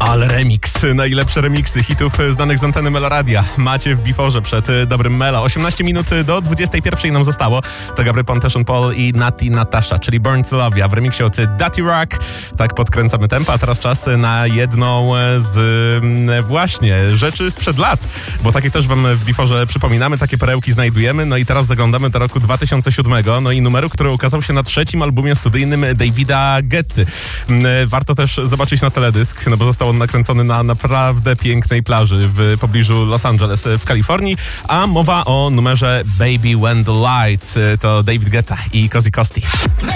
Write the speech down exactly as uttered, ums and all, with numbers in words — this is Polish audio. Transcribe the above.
Ale remix, najlepsze remiksy hitów znanych z anteny Meloradia macie w Biforze przed Dobrym Melo. osiemnaście minut do dwudziestej pierwszej nam zostało. To Gabry Ponte, Sean Paul i Nati Natasha, czyli Burn to Love. Ja w remiksie od Dirty Rock. Tak podkręcamy tempo, a teraz czas na jedną z właśnie rzeczy sprzed lat, bo takie też wam w Biforze przypominamy, takie perełki znajdujemy. No i teraz zaglądamy do roku dwa tysiące siódmego, no i numeru, który ukazał się na trzecim albumie studyjnym Davida Guetty. Warto też zobaczyć na teledysk, no bo został on nakręcony na naprawdę pięknej plaży w pobliżu Los Angeles w Kalifornii, a mowa o numerze Baby When the Light. To David Guetta i Cozy Costi.